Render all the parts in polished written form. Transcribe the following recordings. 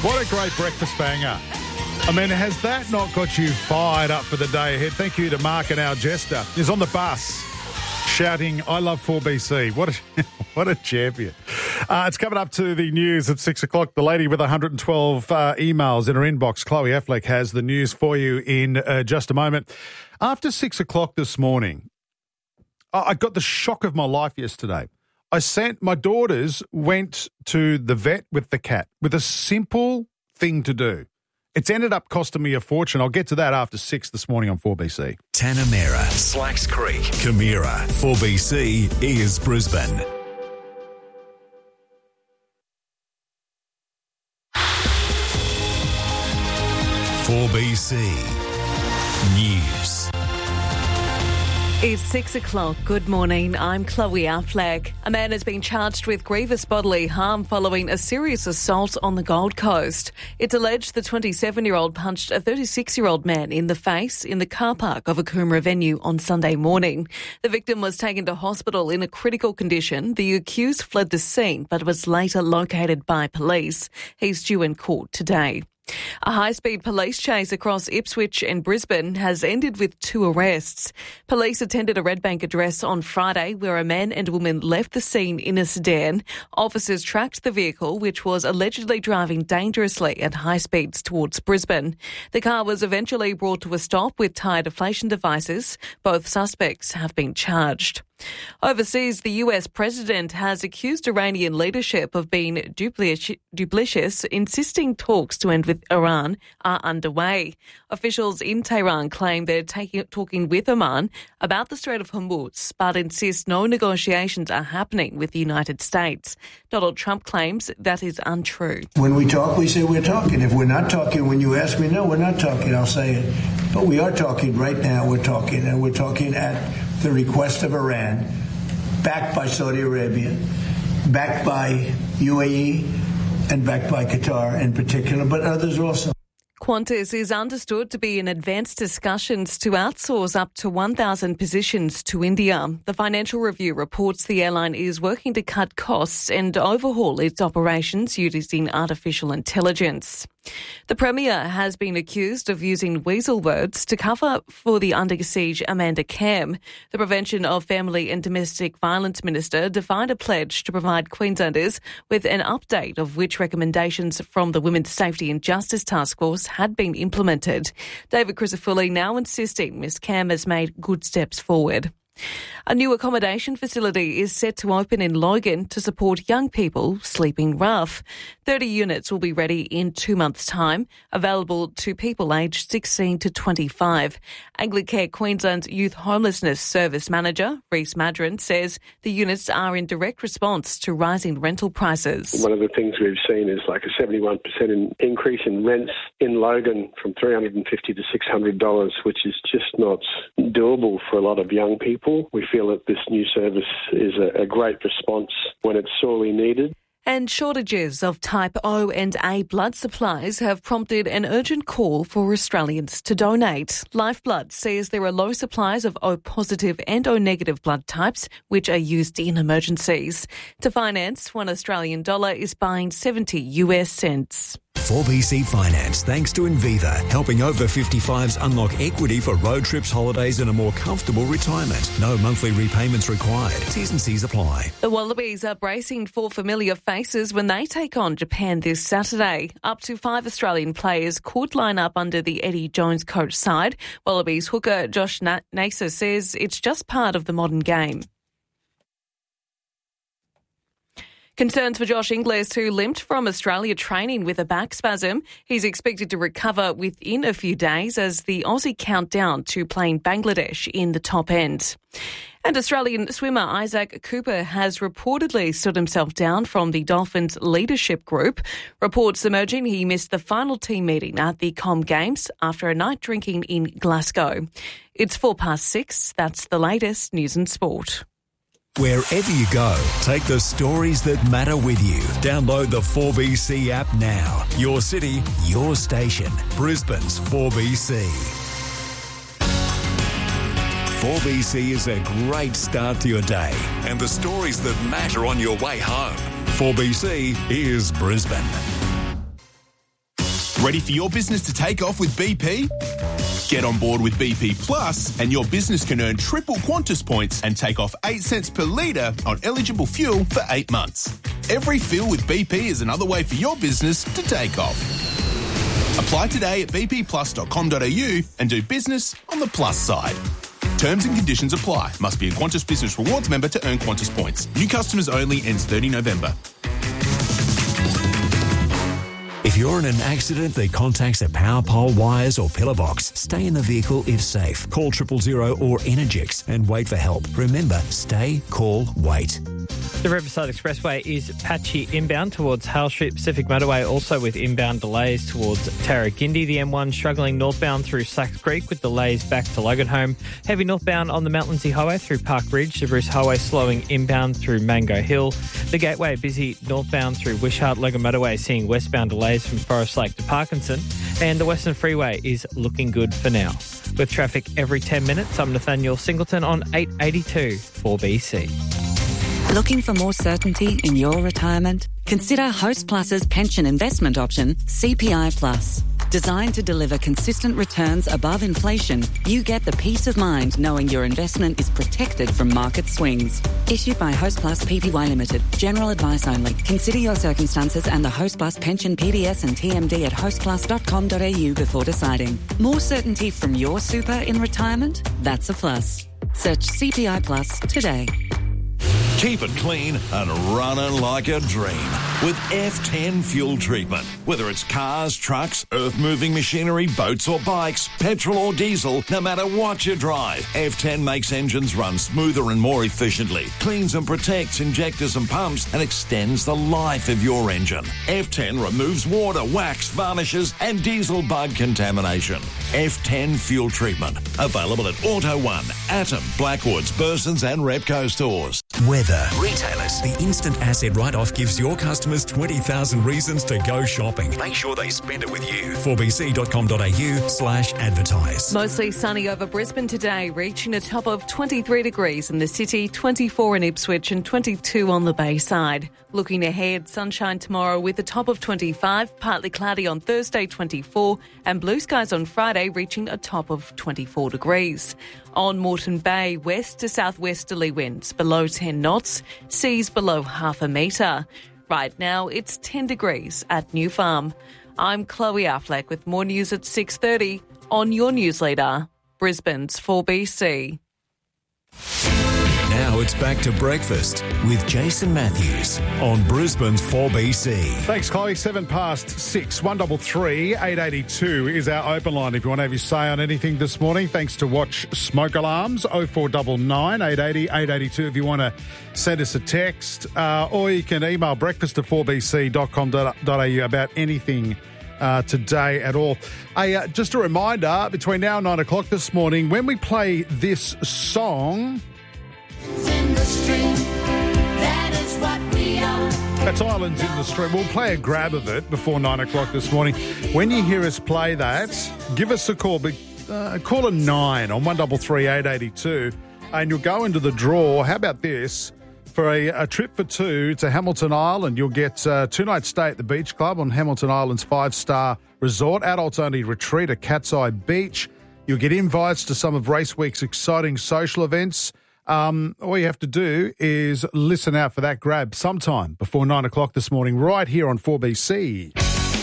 What a great breakfast banger. I mean, has that not got you fired up for the day ahead? Thank you to Mark and our jester. He's on the bus shouting, I love 4BC. What a champion. It's coming up to the news at 6 o'clock. The lady with 112 emails in her inbox, Chloe Affleck, has the news for you in just a moment. After 6 o'clock this morning, I got the shock of my life yesterday. My daughters went to the vet with the cat with a simple thing to do. It's ended up costing me a fortune. I'll get to that after 6 this morning on 4BC. Tanamera, Slacks Creek, Camira. 4BC is Brisbane. News. It's 6 o'clock. Good morning. I'm Chloe Affleck. A man has been charged with grievous bodily harm following a serious assault on the Gold Coast. It's alleged the 27-year-old punched a 36-year-old man in the face in the car park of a Coomera venue on Sunday morning. The victim was taken to hospital in a critical condition. The accused fled the scene but was later located by police. He's due in court today. A high-speed police chase across Ipswich and Brisbane has ended with 2 arrests. Police attended a Redbank address on Friday where a man and woman left the scene in a sedan. Officers tracked the vehicle, which was allegedly driving dangerously at high speeds towards Brisbane. The car was eventually brought to a stop with tyre deflation devices. Both suspects have been charged. Overseas, the US president has accused Iranian leadership of being duplicitous, insisting talks to end with Iran are underway. Officials in Tehran claim they're talking with Oman about the Strait of Hormuz, but insist no negotiations are happening with the United States. Donald Trump claims that is untrue. When we talk, we say we're talking. If we're not talking, when you ask me, no, we're not talking, I'll say it. But we are talking right now. We're talking, and we're talking at the request of Iran, backed by Saudi Arabia, backed by UAE, and backed by Qatar in particular, but others also. Qantas is understood to be in advanced discussions to outsource up to 1,000 positions to India. The Financial Review reports the airline is working to cut costs and overhaul its operations using artificial intelligence. The Premier has been accused of using weasel words to cover for the under siege Amanda Cam. The Prevention of Family and Domestic Violence Minister defined a pledge to provide Queenslanders with an update of which recommendations from the Women's Safety and Justice Task Force had been implemented. David Crisafulli now insisting Ms Cam has made good steps forward. A new accommodation facility is set to open in Logan to support young people sleeping rough. 30 units will be ready in 2 months' time, available to people aged 16 to 25. Anglicare Queensland's Youth Homelessness Service Manager, Reece Madron, says the units are in direct response to rising rental prices. One of the things we've seen is like a 71% increase in rents in Logan from $350 to $600, which is just not doable for a lot of young people. We feel that this new service is a great response when it's sorely needed. And shortages of type O and A blood supplies have prompted an urgent call for Australians to donate. Lifeblood says there are low supplies of O positive and O negative blood types, which are used in emergencies. To finance, $1 Australian is buying 70 US cents. 4BC Finance, thanks to Inviva, helping over 55s unlock equity for road trips, holidays and a more comfortable retirement. No monthly repayments required. T's and C's apply. The Wallabies are bracing for familiar faces when they take on Japan this Saturday. Up to 5 Australian players could line up under the Eddie Jones coach side. Wallabies hooker Josh Naser says it's just part of the modern game. Concerns for Josh Ingles, who limped from Australia training with a back spasm. He's expected to recover within a few days as the Aussie count down to playing Bangladesh in the top end. And Australian swimmer Isaac Cooper has reportedly stood himself down from the Dolphins leadership group. Reports emerging he missed the final team meeting at the Com Games after a night drinking in Glasgow. It's 6:04. That's the latest news and sport. Wherever you go, take the stories that matter with you. Download the 4BC app now. Your city, your station. Brisbane's 4BC. 4BC is a great start to your day and the stories that matter on your way home. 4BC is Brisbane. Ready for your business to take off with BP? Get on board with BP Plus and your business can earn triple Qantas points and take off 8 cents per litre on eligible fuel for 8 months. Every fill with BP is another way for your business to take off. Apply today at bpplus.com.au and do business on the plus side. Terms and conditions apply. Must be a Qantas Business Rewards member to earn Qantas points. New customers only. Ends 30 November. If you're in an accident that contacts a power pole, wires or pillar box, stay in the vehicle if safe. Call 000 or Energix and wait for help. Remember, stay, call, wait. The Riverside Expressway is patchy inbound towards Hale Street Pacific Motorway, also with inbound delays towards Tarragindi. The M1 struggling northbound through Slacks Creek with delays back to Loganholme. Heavy northbound on the Mount Lindesay Highway through Park Ridge. The Bruce Highway slowing inbound through Mango Hill. The Gateway busy northbound through Wishart Logan Motorway, seeing westbound delays from Forest Lake to Parkinson. And the Western Freeway is looking good for now. With traffic every 10 minutes, I'm Nathaniel Singleton on 882 4BC. Looking for more certainty in your retirement? Consider Host Plus's pension investment option, CPI Plus. Designed to deliver consistent returns above inflation, you get the peace of mind knowing your investment is protected from market swings. Issued by Host Plus Pty Limited. General advice only. Consider your circumstances and the Host Plus pension PDS and TMD at hostplus.com.au before deciding. More certainty from your super in retirement? That's a plus. Search CPI Plus today. Keep it clean and running like a dream with F10 fuel treatment. Whether it's cars, trucks, earth-moving machinery, boats or bikes, petrol or diesel, no matter what you drive, F10 makes engines run smoother and more efficiently, cleans and protects injectors and pumps, and extends the life of your engine. F10 removes water, wax, varnishes, and diesel bug contamination. F10 fuel treatment. Available at Auto One, Atom, Blackwoods, Burson's and Repco stores. Weather. Retailers. The instant asset write-off gives your customers 20,000 reasons to go shopping. Make sure they spend it with you. 4bc.com.au/advertise. Mostly sunny over Brisbane today, reaching a top of 23 degrees in the city, 24 in Ipswich and 22 on the Bayside. Looking ahead, sunshine tomorrow with a top of 25, partly cloudy on Thursday, 24, and blue skies on Friday, reaching a top of 24 degrees. On Moreton Bay, west to southwesterly winds below 10 knots, seas below half a metre. Right now, it's 10 degrees at New Farm. I'm Chloe Affleck with more news at 6:30 on your news leader, Brisbane's 4BC. Now it's back to breakfast with Jason Matthews on Brisbane's 4BC. Thanks, Chloe. 6:07, 133 882 is our open line if you want to have your say on anything this morning. Thanks to Watch Smoke Alarms, 0499 880 882 if you want to send us a text, or you can email breakfast@4bc.com.au about anything today at all. Just a reminder, between now and 9 o'clock this morning, when we play this song... In the stream, that is what we are. That's Islands in the Stream. We'll play a grab of it before 9 o'clock this morning. When you hear us play that, give us a call. Call a 9 on 133 882 and you'll go into the draw. How about this? For a trip for two to Hamilton Island, you'll get 2-night stay at the Beach Club on Hamilton Island's 5-star resort. Adults only retreat at Cat's Eye Beach. You'll get invites to some of Race Week's exciting social events. All you have to do is listen out for that grab sometime before 9 o'clock this morning, right here on 4BC.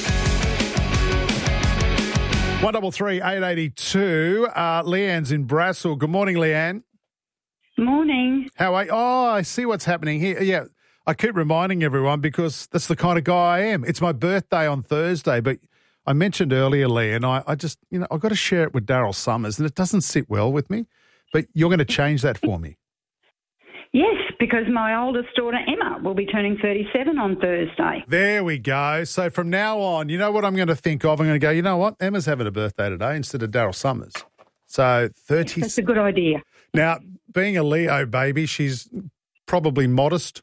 133 882. Leanne's in Brassel. Good morning, Leanne. Morning. How are you? Oh, I see what's happening here. Yeah, I keep reminding everyone because that's the kind of guy I am. It's my birthday on Thursday, but I mentioned earlier, Leanne, I just, I've got to share it with Daryl Summers, and it doesn't sit well with me. But you're going to change that for me. Yes, because my oldest daughter, Emma, will be turning 37 on Thursday. There we go. So from now on, you know what I'm going to think of? I'm going to go, you know what? Emma's having a birthday today instead of Daryl Summers. So 30. That's a good idea. Now, being a Leo baby, she's probably modest.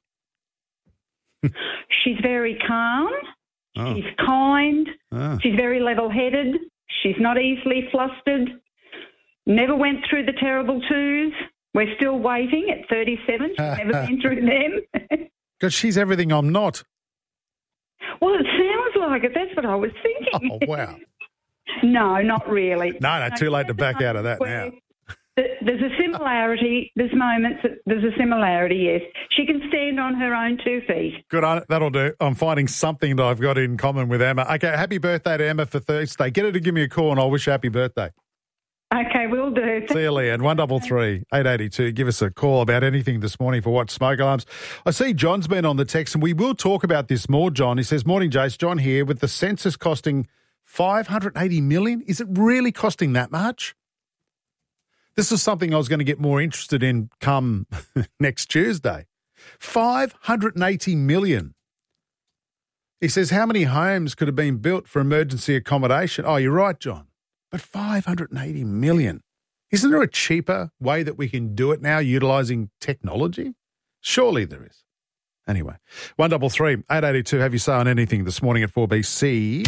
She's very calm. Oh. She's kind. Oh. She's very level-headed. She's not easily flustered. Never went through the terrible twos. We're still waiting at 37. She's never been through them. Because she's everything I'm not. Well, it sounds like it. That's what I was thinking. Oh, wow. No, not really. No, too late to back out of that now. There's a similarity. There's moments that there's a similarity, yes. She can stand on her own 2 feet. Good on it. That'll do. I'm finding something that I've got in common with Emma. Okay, happy birthday to Emma for Thursday. Get her to give me a call and I'll wish you happy birthday. Okay, will do. See you, Leanne. 133 882. Give us a call about anything this morning for what smoke alarms. I see John's been on the text, and we will talk about this more, John. He says, morning, Jace. John here. With the census costing $580 million, is it really costing that much? This is something I was going to get more interested in come next Tuesday. $580 million. He says, how many homes could have been built for emergency accommodation? Oh, you're right, John. But $580 million. Isn't there a cheaper way that we can do it now utilising technology? Surely there is. Anyway, 133 882. Have you say on anything this morning at 4BC?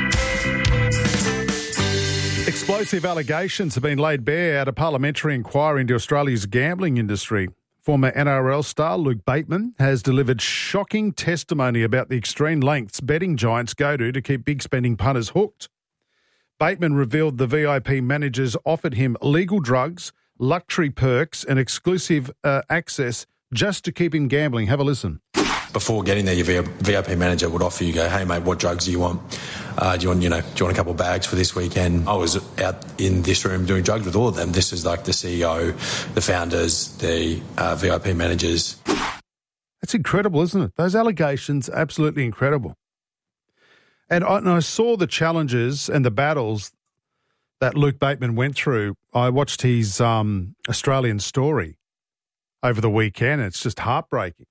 Explosive allegations have been laid bare at a parliamentary inquiry into Australia's gambling industry. Former NRL star Luke Bateman has delivered shocking testimony about the extreme lengths betting giants go to keep big spending punters hooked. Bateman revealed the VIP managers offered him legal drugs, luxury perks and exclusive access just to keep him gambling. Have a listen. Before getting there, your VIP manager would offer you, hey mate, what drugs do you want? Do you want a couple of bags for this weekend? I was out in this room doing drugs with all of them. This is like the CEO, the founders, the VIP managers. That's incredible, isn't it? Those allegations, absolutely incredible. And I saw the challenges and the battles that Luke Bateman went through. I watched his Australian story over the weekend. It's just heartbreaking.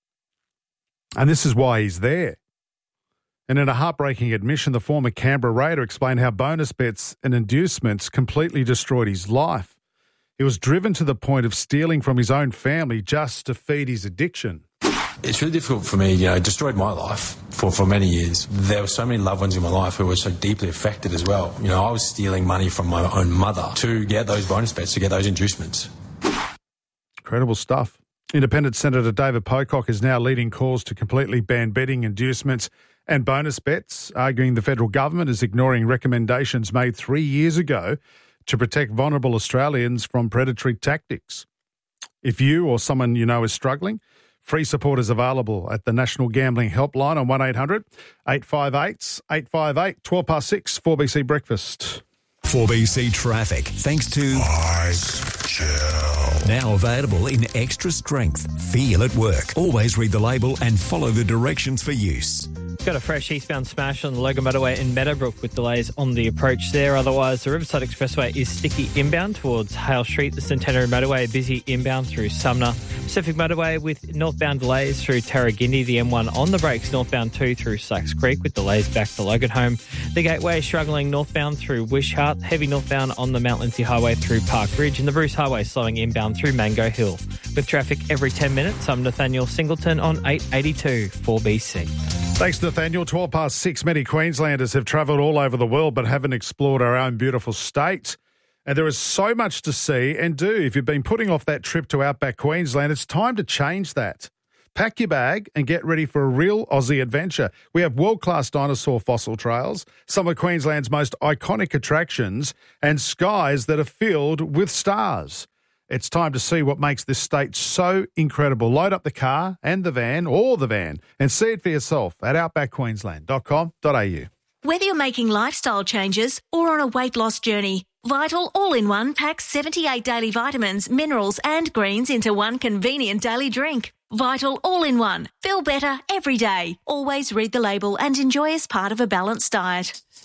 And this is why he's there. And in a heartbreaking admission, the former Canberra Raider explained how bonus bets and inducements completely destroyed his life. He was driven to the point of stealing from his own family just to feed his addiction. It's really difficult for me, it destroyed my life for many years. There were so many loved ones in my life who were so deeply affected as well. I was stealing money from my own mother to get those bonus bets, to get those inducements. Incredible stuff. Independent Senator David Pocock is now leading calls to completely ban betting, inducements and bonus bets, arguing the federal government is ignoring recommendations made 3 years ago to protect vulnerable Australians from predatory tactics. If you or someone you know is struggling, free support is available at the National Gambling Helpline on 1-800-858-858. 6:12, 4BC Breakfast. 4BC Traffic, thanks to Bike Gel. Now available in extra strength. Feel at work. Always read the label and follow the directions for use. Got a fresh eastbound smash on the Logan Motorway in Meadowbrook with delays on the approach there. Otherwise, the Riverside Expressway is sticky inbound towards Hale Street. The Centenary Motorway busy inbound through Sumner. Pacific Motorway with northbound delays through Tarragindi. The M1 on the brakes northbound 2 through Sachs Creek with delays back to Loganholme. The Gateway struggling northbound through Wishart. Heavy northbound on the Mount Lindsay Highway through Park Ridge. And the Bruce Highway slowing inbound through Mango Hill. With traffic every 10 minutes, I'm Nathaniel Singleton on 882 4BC. Thanks, Nathaniel. 6:12. Many Queenslanders have travelled all over the world but haven't explored our own beautiful state. And there is so much to see and do. If you've been putting off that trip to Outback Queensland, it's time to change that. Pack your bag and get ready for a real Aussie adventure. We have world-class dinosaur fossil trails, some of Queensland's most iconic attractions, and skies that are filled with stars. It's time to see what makes this state so incredible. Load up the car and the van, or the van, and see it for yourself at outbackqueensland.com.au. Whether you're making lifestyle changes or on a weight loss journey, Vital All-in-One packs 78 daily vitamins, minerals and greens into one convenient daily drink. Vital All-in-One. Feel better every day. Always read the label and enjoy as part of a balanced diet.